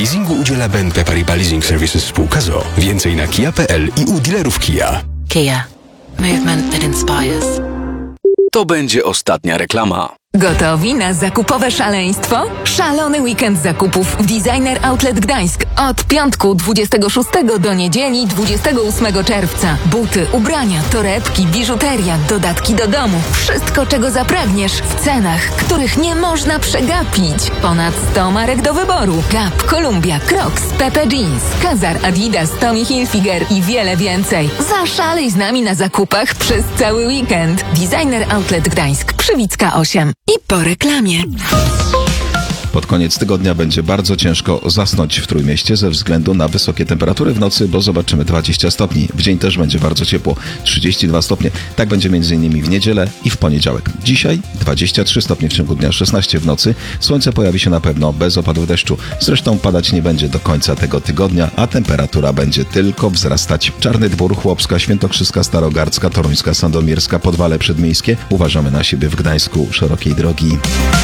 Leasingu udziela BNP Paribas Leasing Services spółka z o.o. Więcej na kia.pl i u dealerów Kia. Kia. Movement that inspires. To będzie ostatnia reklama. Gotowi na zakupowe szaleństwo? Szalony weekend zakupów w Designer Outlet Gdańsk. Od piątku 26 do niedzieli 28 czerwca. Buty, ubrania, torebki, biżuteria, dodatki do domu. Wszystko, czego zapragniesz w cenach, których nie można przegapić. Ponad 100 marek do wyboru. Gap, Columbia, Crocs, Pepe Jeans, Kazar, Adidas, Tommy Hilfiger i wiele więcej. Zaszalej z nami na zakupach przez cały weekend. Designer Outlet Gdańsk, Przywicka 8. I po reklamie. Pod koniec tygodnia będzie bardzo ciężko zasnąć w Trójmieście ze względu na wysokie temperatury w nocy, bo zobaczymy 20 stopni. W dzień też będzie bardzo ciepło, 32 stopnie. Tak będzie m.in. w niedzielę i w poniedziałek. Dzisiaj 23 stopnie w ciągu dnia, 16 w nocy. Słońce pojawi się na pewno bez opadów deszczu. Zresztą padać nie będzie do końca tego tygodnia, a temperatura będzie tylko wzrastać. Czarny Dwór, Chłopska, Świętokrzyska, Starogardzka, Toruńska, Sandomierska, Podwale Przedmiejskie. Uważamy na siebie w Gdańsku szerokiej drogi.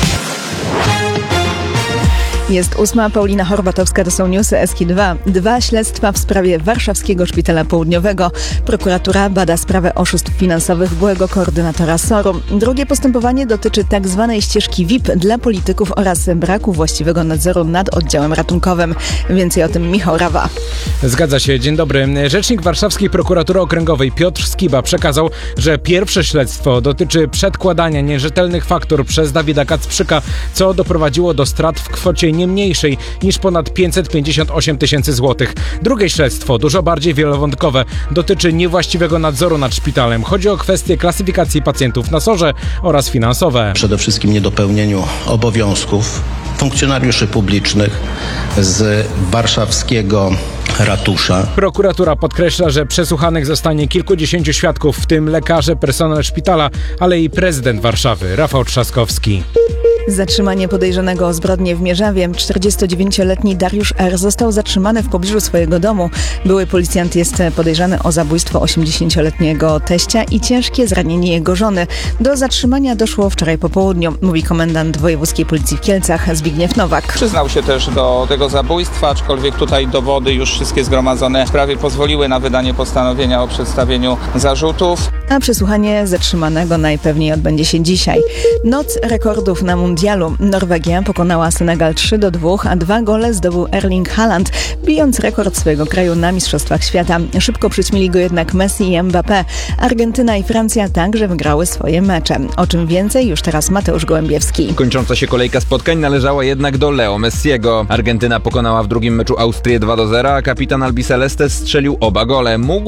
Jest 8. Paulina Horbatowska, to są newsy SK2. 2 śledztwa w sprawie Warszawskiego Szpitala Południowego. Prokuratura bada sprawę oszustw finansowych byłego koordynatora SOR-u. Drugie postępowanie dotyczy tzw. ścieżki VIP dla polityków oraz braku właściwego nadzoru nad oddziałem ratunkowym. Więcej o tym Michał Rawa. Zgadza się, dzień dobry. Rzecznik Warszawskiej Prokuratury Okręgowej Piotr Skiba przekazał, że pierwsze śledztwo dotyczy przedkładania nierzetelnych faktur przez Dawida Kacprzyka, co doprowadziło do strat w kwocie nie mniejszej niż ponad 558 tysięcy złotych. Drugie śledztwo, dużo bardziej wielowątkowe, dotyczy niewłaściwego nadzoru nad szpitalem. Chodzi o kwestie klasyfikacji pacjentów na SOR-ze oraz finansowe. Przede wszystkim niedopełnieniu obowiązków funkcjonariuszy publicznych z warszawskiego ratusza. Prokuratura podkreśla, że przesłuchanych zostanie kilkudziesięciu świadków, w tym lekarze, personel szpitala, ale i prezydent Warszawy, Rafał Trzaskowski. Zatrzymanie podejrzanego o zbrodnię w Mierzawie. 49-letni Dariusz R. został zatrzymany w pobliżu swojego domu. Były policjant jest podejrzany o zabójstwo 80-letniego teścia i ciężkie zranienie jego żony. Do zatrzymania doszło wczoraj po południu, mówi komendant Wojewódzkiej Policji w Kielcach Zbigniew Nowak. Przyznał się też do tego zabójstwa, aczkolwiek tutaj dowody już wszystkie zgromadzone w sprawie pozwoliły na wydanie postanowienia o przedstawieniu zarzutów. A przesłuchanie zatrzymanego najpewniej odbędzie się dzisiaj. Noc rekordów na mundialu. Norwegia pokonała Senegal 3-2, a 2 gole zdobył Erling Haaland, bijąc rekord swojego kraju na Mistrzostwach Świata. Szybko przyćmili go jednak Messi i Mbappé. Argentyna i Francja także wygrały swoje mecze. O czym więcej już teraz Mateusz Gołębiewski. Kończąca się kolejka spotkań należała jednak do Leo Messiego. Argentyna pokonała w drugim meczu Austrię 2-0, a kapitan Albiceleste strzelił oba gole. Mógł